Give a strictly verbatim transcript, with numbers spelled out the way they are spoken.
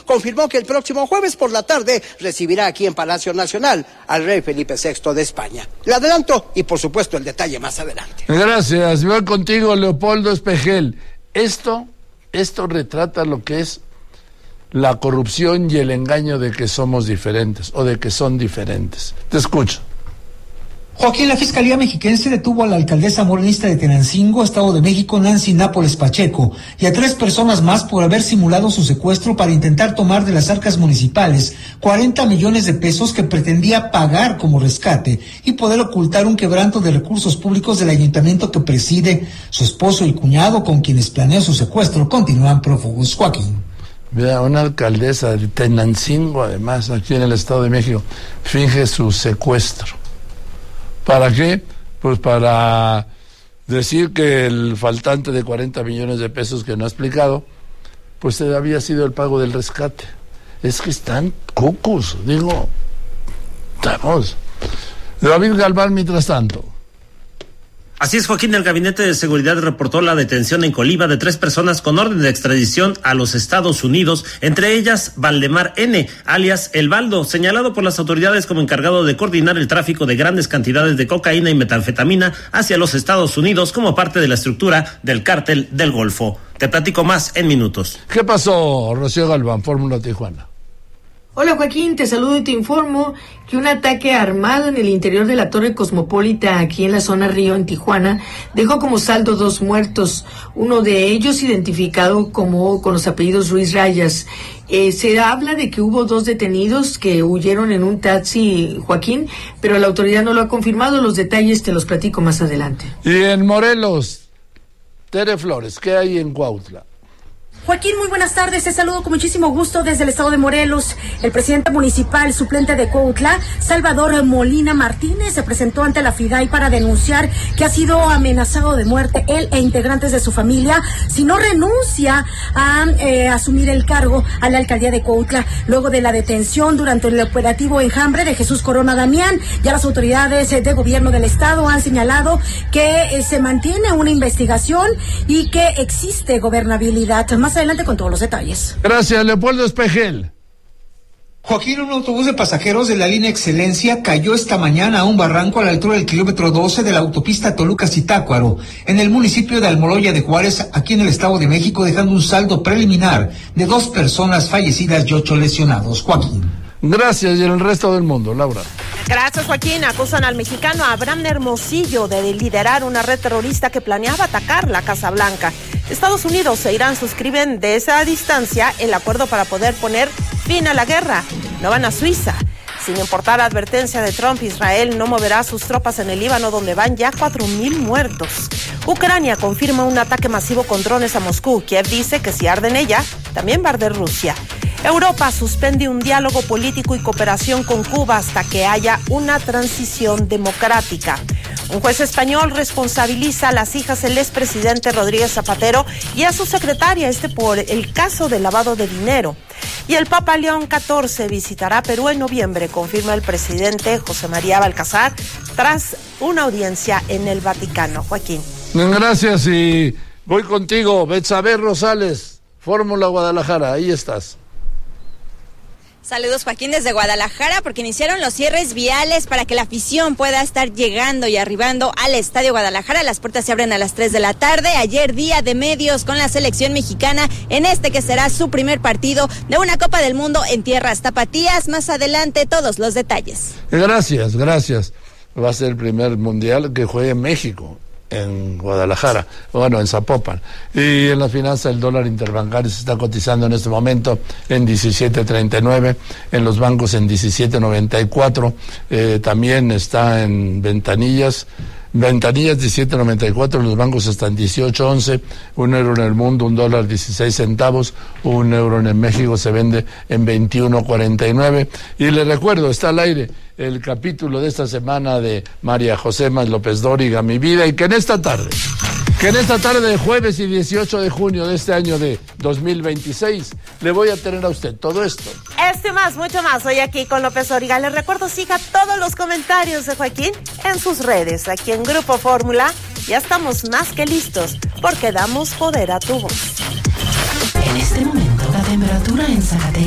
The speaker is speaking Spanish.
confirmó que el próximo jueves por la tarde recibirá aquí en Palacio Nacional al rey Felipe sexto de España. Le adelanto y por supuesto el detalle más adelante. Gracias, voy contigo, Leopoldo Espejel. Esto, esto retrata lo que es la corrupción y el engaño de que somos diferentes o de que son diferentes. Te escucho. Joaquín, la Fiscalía Mexiquense detuvo a la alcaldesa morenista de Tenancingo, Estado de México, Nancy Nápoles Pacheco, y a tres personas más por haber simulado su secuestro para intentar tomar de las arcas municipales cuarenta millones de pesos que pretendía pagar como rescate y poder ocultar un quebranto de recursos públicos del ayuntamiento que preside. Su esposo y cuñado, con quienes planeó su secuestro, continúan prófugos. Joaquín. Mira, una alcaldesa de Tenancingo, además, aquí en el Estado de México, finge su secuestro. ¿Para qué? Pues para decir que el faltante de cuarenta millones de pesos que no ha explicado, pues había sido el pago del rescate. Es que están cucos, digo, estamos. David Galván, mientras tanto. Así es, Joaquín, el Gabinete de Seguridad reportó la detención en Colima de tres personas con orden de extradición a los Estados Unidos, entre ellas Valdemar N., alias El Baldo, señalado por las autoridades como encargado de coordinar el tráfico de grandes cantidades de cocaína y metanfetamina hacia los Estados Unidos como parte de la estructura del cártel del Golfo. Te platico más en minutos. ¿Qué pasó, Rocío Galván, Fórmula Tijuana? Hola Joaquín, te saludo y te informo que un ataque armado en el interior de la Torre Cosmopolita, aquí en la zona Río, en Tijuana, dejó como saldo dos muertos, uno de ellos identificado como con los apellidos Ruiz Rayas. Eh, se habla de que hubo dos detenidos que huyeron en un taxi, Joaquín, pero la autoridad no lo ha confirmado. Los detalles te los platico más adelante. Y en Morelos, Tere Flores, ¿qué hay en Cuautla? Joaquín, muy buenas tardes. Te saludo con muchísimo gusto desde el estado de Morelos. El presidente municipal suplente de Cuautla, Salvador Molina Martínez, se presentó ante la FIDAI para denunciar que ha sido amenazado de muerte él e integrantes de su familia si no renuncia a eh, asumir el cargo a la alcaldía de Cuautla. Luego de la detención durante el operativo Enjambre de Jesús Corona Damián, ya las autoridades de gobierno del estado han señalado que eh, se mantiene una investigación y que existe gobernabilidad. Más adelante con todos los detalles. Gracias, Leopoldo Espejel. Joaquín, un autobús de pasajeros de la línea Excelencia cayó esta mañana a un barranco a la altura del kilómetro doce de la autopista Toluca-Zitácuaro, en el municipio de Almoloya de Juárez, aquí en el Estado de México, dejando un saldo preliminar de dos personas fallecidas y ocho lesionados. Joaquín. Gracias, y en el resto del mundo, Laura. Gracias, Joaquín. Acusan al mexicano Abraham Hermosillo de liderar una red terrorista que planeaba atacar la Casa Blanca. Estados Unidos e Irán suscriben de esa distancia el acuerdo para poder poner fin a la guerra. No van a Suiza. Sin importar la advertencia de Trump, Israel no moverá sus tropas en el Líbano, donde van ya cuatro mil muertos. Ucrania confirma un ataque masivo con drones a Moscú. Kiev dice que si arde en ella, también va a arder Rusia. Europa suspende un diálogo político y cooperación con Cuba hasta que haya una transición democrática. Un juez español responsabiliza a las hijas del expresidente Rodríguez Zapatero y a su secretaria, este por el caso de lavado de dinero. Y el Papa León catorce visitará Perú en noviembre, confirma el presidente José María Balcázar, tras una audiencia en el Vaticano. Joaquín. Gracias, y voy contigo, Betsabe Rosales, Fórmula Guadalajara, ahí estás. Saludos, Joaquín, desde Guadalajara, porque iniciaron los cierres viales para que la afición pueda estar llegando y arribando al Estadio Guadalajara. Las puertas se abren a las tres de la tarde. Ayer día de medios con la selección mexicana en este que será su primer partido de una Copa del Mundo en tierras tapatías. Más adelante todos los detalles. Gracias, gracias. Va a ser el primer mundial que juegue en México, en Guadalajara, bueno, en Zapopan. Y en la finanza el dólar interbancario se está cotizando en este momento en diecisiete treinta y nueve, en los bancos en diecisiete noventa y cuatro, eh, también está en ventanillas, ventanillas diecisiete noventa y cuatro, los bancos están dieciocho once, un euro en el mundo, un dólar dieciséis centavos, un euro en México se vende en veintiuno cuarenta y nueve. Y les recuerdo, está al aire el capítulo de esta semana de María José Más López Dóriga, Mi Vida, y que en esta tarde, que en esta tarde de jueves y dieciocho de junio de este año de dos mil veintiséis, le voy a tener a usted todo esto. Esto y más, mucho más, hoy aquí con López Dóriga. Les recuerdo, siga todos los comentarios de Joaquín en sus redes, aquí en Grupo Fórmula. Ya estamos más que listos, porque damos poder a tu voz. En este momento, la temperatura en Zacatecas